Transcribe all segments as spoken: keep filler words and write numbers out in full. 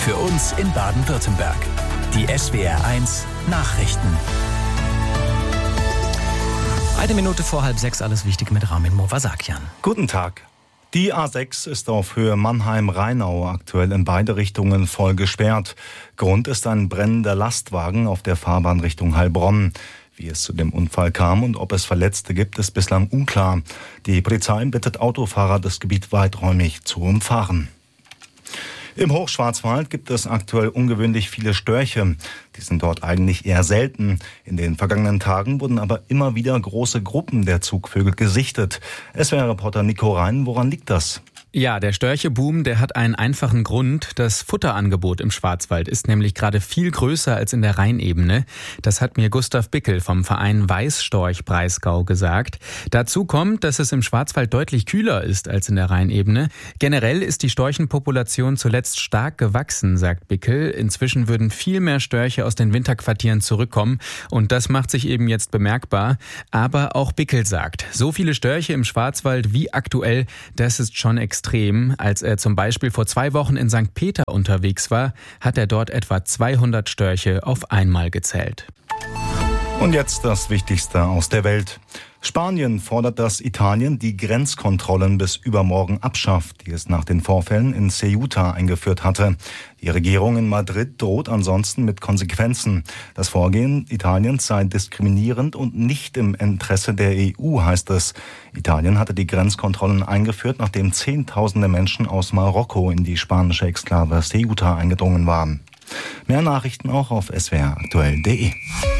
für uns in Baden-Württemberg. Die S W R eins Nachrichten. Eine Minute vor halb sechs, alles Wichtige mit Ramin Movasakian. Guten Tag. Die A sechs ist auf Höhe Mannheim-Rheinau aktuell in beide Richtungen voll gesperrt. Grund ist ein brennender Lastwagen auf der Fahrbahn Richtung Heilbronn. Wie es zu dem Unfall kam und ob es Verletzte gibt, ist bislang unklar. Die Polizei bittet Autofahrer, das Gebiet weiträumig zu umfahren. Im Hochschwarzwald gibt es aktuell ungewöhnlich viele Störche. Die sind dort eigentlich eher selten. In den vergangenen Tagen wurden aber immer wieder große Gruppen der Zugvögel gesichtet. S W R-Reporter Nico Rhein, woran liegt das? Ja, der Störcheboom, der hat einen einfachen Grund. Das Futterangebot im Schwarzwald ist nämlich gerade viel größer als in der Rheinebene. Das hat mir Gustav Bickel vom Verein Weißstorch-Breisgau gesagt. Dazu kommt, dass es im Schwarzwald deutlich kühler ist als in der Rheinebene. Generell ist die Storchenpopulation zuletzt stark gewachsen, sagt Bickel. Inzwischen würden viel mehr Störche aus den Winterquartieren zurückkommen. Und das macht sich eben jetzt bemerkbar. Aber auch Bickel sagt, so viele Störche im Schwarzwald wie aktuell, das ist schon extrem. Extrem. Als er zum Beispiel vor zwei Wochen in Sankt Peter unterwegs war, hat er dort etwa zweihundert Störche auf einmal gezählt. Und jetzt das Wichtigste aus der Welt. Spanien fordert, dass Italien die Grenzkontrollen bis übermorgen abschafft, die es nach den Vorfällen in Ceuta eingeführt hatte. Die Regierung in Madrid droht ansonsten mit Konsequenzen. Das Vorgehen Italiens sei diskriminierend und nicht im Interesse der E U, heißt es. Italien hatte die Grenzkontrollen eingeführt, nachdem Zehntausende Menschen aus Marokko in die spanische Exklave Ceuta eingedrungen waren. Mehr Nachrichten auch auf s w r aktuell punkt d e.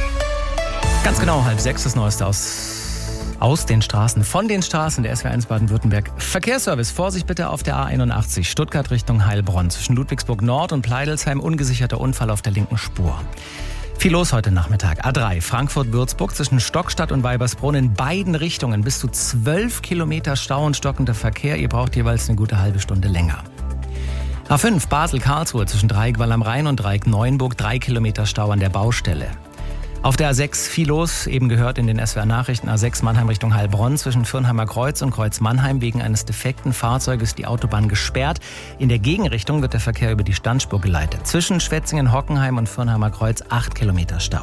Ganz genau, halb sechs, das Neueste aus... Aus den Straßen, von den Straßen der S W R eins Baden-Württemberg. Verkehrsservice, Vorsicht bitte auf der A einundachtzig, Stuttgart Richtung Heilbronn. Zwischen Ludwigsburg Nord und Pleidelsheim ungesicherter Unfall auf der linken Spur. Viel los heute Nachmittag. A drei, Frankfurt-Würzburg zwischen Stockstadt und Weibersbrunn in beiden Richtungen. Bis zu zwölf Kilometer Stau und stockender Verkehr. Ihr braucht jeweils eine gute halbe Stunde länger. A fünf, Basel-Karlsruhe zwischen Dreieck-Wall am Rhein und Dreieck-Neuenburg. Drei Kilometer Stau an der Baustelle. Auf der A sechs viel los, eben gehört in den S W R-Nachrichten. A sechs Mannheim Richtung Heilbronn zwischen Fürnheimer Kreuz und Kreuz Mannheim. Wegen eines defekten Fahrzeuges die Autobahn gesperrt. In der Gegenrichtung wird der Verkehr über die Standspur geleitet. Zwischen Schwetzingen, Hockenheim und Fürnheimer Kreuz acht Kilometer Stau.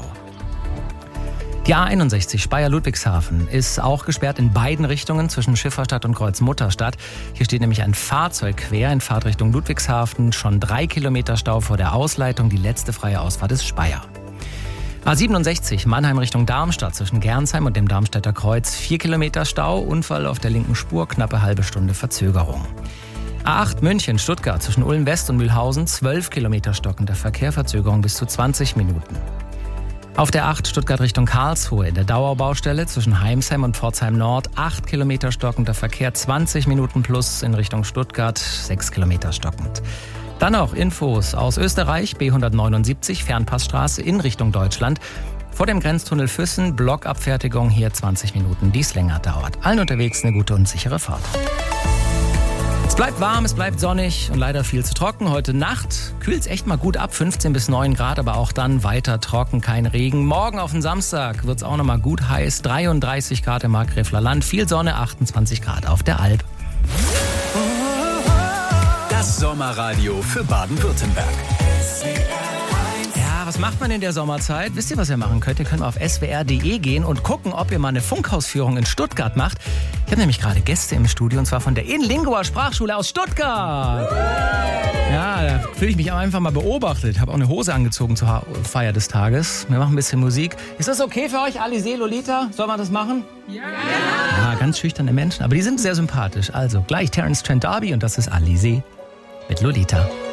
Die A einundsechzig Speyer-Ludwigshafen ist auch gesperrt in beiden Richtungen zwischen Schifferstadt und Kreuz-Mutterstadt. Hier steht nämlich ein Fahrzeug quer in Fahrtrichtung Ludwigshafen. Schon drei Kilometer Stau vor der Ausleitung. Die letzte freie Ausfahrt ist Speyer. A siebenundsechzig Mannheim Richtung Darmstadt zwischen Gernsheim und dem Darmstädter Kreuz. Vier Kilometer Stau, Unfall auf der linken Spur, knappe halbe Stunde Verzögerung. A acht München Stuttgart zwischen Ulm West und Mühlhausen. Zwölf Kilometer stockender Verkehr, Verzögerung bis zu zwanzig Minuten. Auf der acht Stuttgart Richtung Karlsruhe in der Dauerbaustelle zwischen Heimsheim und Pforzheim Nord. Acht Kilometer stockender Verkehr, zwanzig Minuten plus in Richtung Stuttgart. Sechs Kilometer stockend. Dann noch Infos aus Österreich, B hundertneunundsiebzig, Fernpassstraße in Richtung Deutschland. Vor dem Grenztunnel Füssen, Blockabfertigung, hier zwanzig Minuten, dies länger dauert. Allen unterwegs eine gute und sichere Fahrt. Es bleibt warm, es bleibt sonnig und leider viel zu trocken. Heute Nacht kühlt es echt mal gut ab, fünfzehn bis neun Grad, aber auch dann weiter trocken, kein Regen. Morgen auf den Samstag wird es auch noch mal gut heiß, dreiunddreißig Grad im Markgräfler Land, viel Sonne, achtundzwanzig Grad auf der Alp. Das Sommerradio für Baden-Württemberg. Ja, was macht man in der Sommerzeit? Wisst ihr, was ihr machen könnt? Ihr könnt auf s w r punkt d e gehen und gucken, ob ihr mal eine Funkhausführung in Stuttgart macht. Ich habe nämlich gerade Gäste im Studio, und zwar von der InLingua Sprachschule aus Stuttgart. Ja, da fühle ich mich einfach mal beobachtet. Habe auch eine Hose angezogen zur Feier des Tages. Wir machen ein bisschen Musik. Ist das okay für euch, Alizé, Lolita? Soll man das machen? Ja. Ja, ganz schüchterne Menschen, aber die sind sehr sympathisch. Also gleich Terence Trent D'Arby und das ist Alizé mit Lolita.